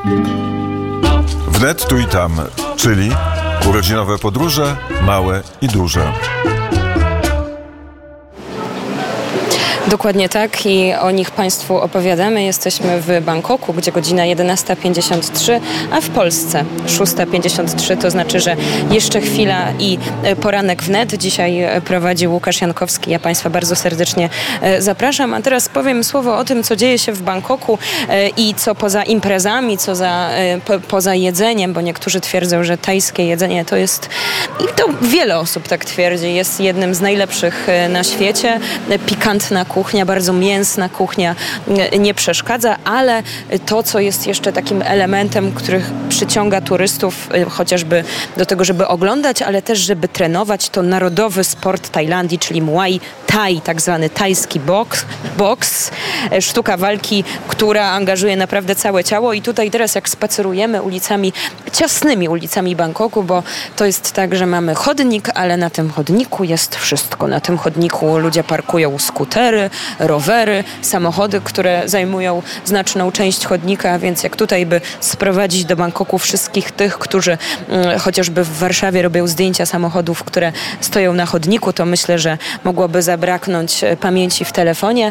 Wnet tu i tam, czyli urodzinowe podróże, małe i duże. Dokładnie tak i o nich Państwu opowiadamy. Jesteśmy w Bangkoku, gdzie godzina 11:53, a w Polsce 6:53. To znaczy, że jeszcze chwila i poranek wnet. Dzisiaj prowadzi Łukasz Jankowski. Ja Państwa bardzo serdecznie zapraszam. A teraz powiem słowo o tym, co dzieje się w Bangkoku i co poza imprezami, co poza jedzeniem, bo niektórzy twierdzą, że tajskie jedzenie to jest, i to wiele osób tak twierdzi, jest jednym z najlepszych na świecie. Pikantna kuchnia, bardzo mięsna kuchnia nie przeszkadza, ale to, co jest jeszcze takim elementem, który przyciąga turystów chociażby do tego, żeby oglądać, ale też żeby trenować, to narodowy sport Tajlandii, czyli Muay Thai, tak zwany tajski boks. Sztuka walki, która angażuje naprawdę całe ciało i tutaj teraz jak spacerujemy ciasnymi ulicami Bangkoku, bo to jest tak, że mamy chodnik, ale na tym chodniku jest wszystko. Na tym chodniku ludzie parkują skutery, rowery, samochody, które zajmują znaczną część chodnika, więc jak tutaj by sprowadzić do Bangkoku wszystkich tych, którzy chociażby w Warszawie robią zdjęcia samochodów, które stoją na chodniku, to myślę, że mogłoby zabraknąć pamięci w telefonie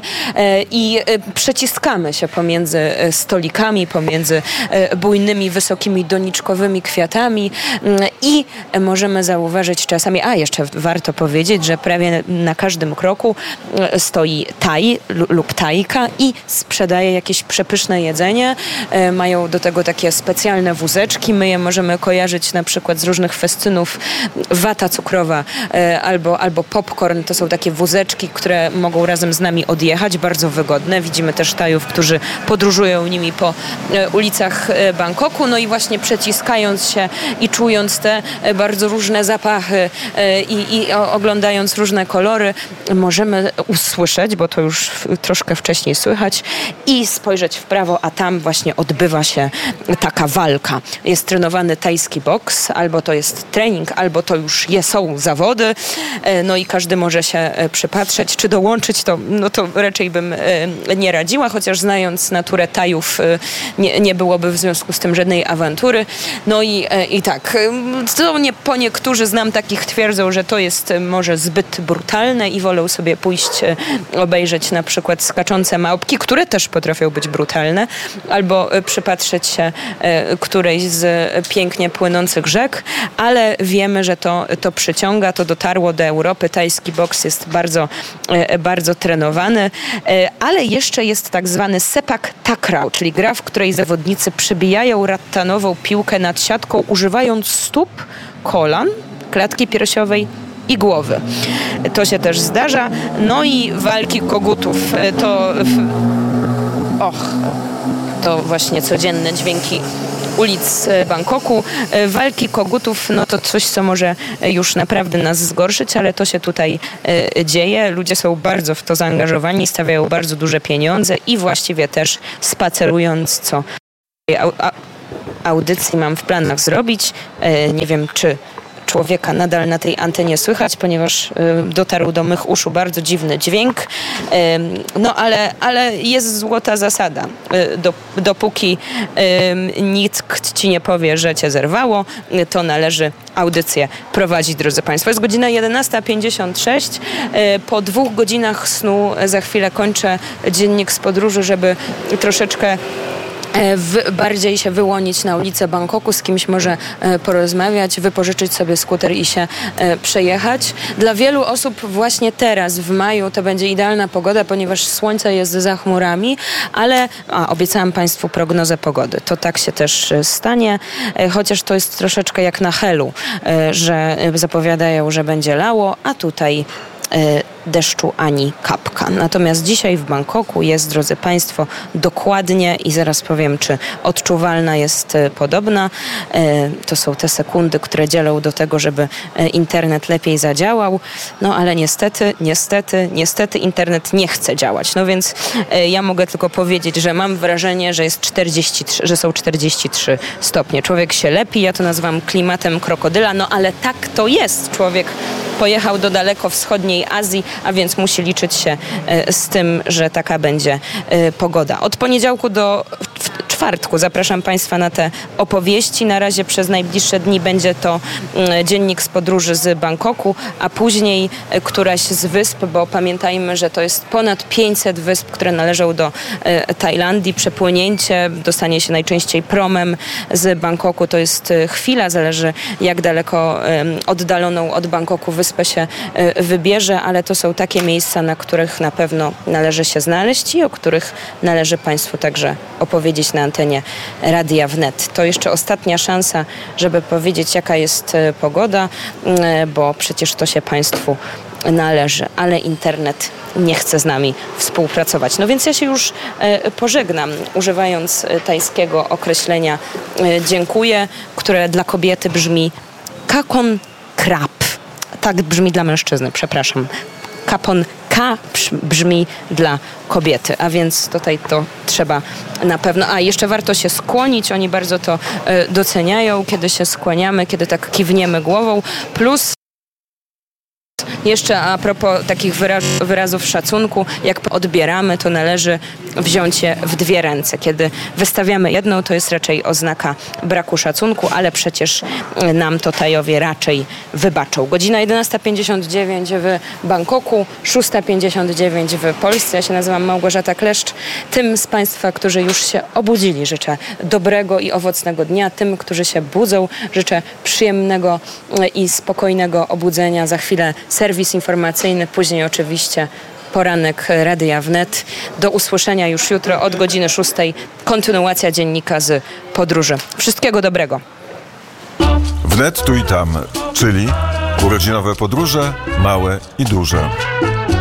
i przeciskamy się pomiędzy stolikami, pomiędzy bujnymi, wysokimi, doniczkowymi kwiatami i możemy zauważyć czasami, jeszcze warto powiedzieć, że prawie na każdym kroku stoi Taj lub Tajka i sprzedaje jakieś przepyszne jedzenie. Mają do tego takie specjalne wózeczki. My je możemy kojarzyć na przykład z różnych festynów. Wata cukrowa albo popcorn. To są takie wózeczki, które mogą razem z nami odjechać. Bardzo wygodne. Widzimy też Tajów, którzy podróżują nimi po ulicach Bangkoku. No i właśnie przeciskając się i czując te bardzo różne zapachy i oglądając różne kolory, możemy usłyszeć, bo to już troszkę wcześniej słychać, i spojrzeć w prawo, a tam właśnie odbywa się taka walka. Jest trenowany tajski boks, albo to jest trening, albo to już są zawody, no i każdy może się przypatrzeć. Czy dołączyć, to raczej bym nie radziła, chociaż znając naturę Tajów nie byłoby w związku z tym żadnej awantury. No i tak, to niektórzy znam takich twierdzą, że to jest może zbyt brutalne i wolą sobie pójść obejrzeć na przykład skaczące małpki, które też potrafią być brutalne, albo przypatrzeć się którejś z pięknie płynących rzek, ale wiemy, że to przyciąga, to dotarło do Europy. Tajski boks jest bardzo, bardzo trenowany, ale jeszcze jest tak zwany sepak takraw, czyli gra, w której zawodnicy przybijają rattanową piłkę nad siatką, używając stóp, kolan, klatki piersiowej i głowy. To się też zdarza. No i walki kogutów. To właśnie codzienne dźwięki ulic Bangkoku. Walki kogutów, to coś, co może już naprawdę nas zgorszyć, ale to się tutaj dzieje. Ludzie są bardzo w to zaangażowani, stawiają bardzo duże pieniądze i właściwie też spacerując, co audycji mam w planach zrobić. Nie wiem, czy człowieka nadal na tej antenie słychać, ponieważ dotarł do mych uszu bardzo dziwny dźwięk. Ale jest złota zasada. Dopóki nikt ci nie powie, że cię zerwało, to należy audycję prowadzić, drodzy Państwo. Jest godzina 11:56. Po 2 godzinach snu za chwilę kończę dziennik z podróży, żeby troszeczkę bardziej się wyłonić na ulicę Bangkoku, z kimś może porozmawiać, wypożyczyć sobie skuter i się przejechać. Dla wielu osób właśnie teraz, w maju, to będzie idealna pogoda, ponieważ słońce jest za chmurami, ale obiecałam Państwu prognozę pogody. To tak się też stanie, chociaż to jest troszeczkę jak na Helu, że zapowiadają, że będzie lało, a tutaj deszczu ani kapka. Natomiast dzisiaj w Bangkoku jest, drodzy Państwo, dokładnie i zaraz powiem, czy odczuwalna jest podobna. To są te sekundy, które dzielą do tego, żeby internet lepiej zadziałał. Ale niestety internet nie chce działać. Więc ja mogę tylko powiedzieć, że mam wrażenie, że są 43 stopnie. Człowiek się lepi, ja to nazywam klimatem krokodyla, ale tak to jest. Człowiek pojechał do daleko wschodniej Azji, a więc musi liczyć się z tym, że taka będzie pogoda. Od poniedziałku do w czwartku. Zapraszam Państwa na te opowieści. Na razie przez najbliższe dni będzie to dziennik z podróży z Bangkoku, a później któraś z wysp, bo pamiętajmy, że to jest ponad 500 wysp, które należą do Tajlandii. Przepłynięcie dostanie się najczęściej promem z Bangkoku. To jest chwila, zależy jak daleko oddaloną od Bangkoku wyspę się wybierze, ale to są takie miejsca, na których na pewno należy się znaleźć i o których należy Państwu także opowiedzieć na antenie Radia Wnet. To jeszcze ostatnia szansa, żeby powiedzieć, jaka jest pogoda, bo przecież to się Państwu należy, ale internet nie chce z nami współpracować. No więc ja się już pożegnam, używając tajskiego określenia dziękuję, które dla kobiety brzmi kapon krap. Tak brzmi dla mężczyzny, przepraszam. Kapon K brzmi dla kobiety, a więc tutaj to trzeba na pewno. A jeszcze warto się skłonić, oni bardzo to doceniają, kiedy się skłaniamy, kiedy tak kiwniemy głową, plus jeszcze a propos takich wyrazów szacunku, jak odbieramy, to należy wziąć je w dwie ręce. Kiedy wystawiamy jedną, to jest raczej oznaka braku szacunku, ale przecież nam to Tajowie raczej wybaczą. Godzina 11:59 w Bangkoku, 6:59 w Polsce. Ja się nazywam Małgorzata Kleszcz. Tym z Państwa, którzy już się obudzili, życzę dobrego i owocnego dnia. Tym, którzy się budzą, życzę przyjemnego i spokojnego obudzenia. Za chwilę serwis informacyjny, później oczywiście poranek Radia Wnet. Do usłyszenia już jutro od godziny 6:00. Kontynuacja dziennika z podróży. Wszystkiego dobrego. Wnet tu i tam, czyli urodzinowe podróże, małe i duże.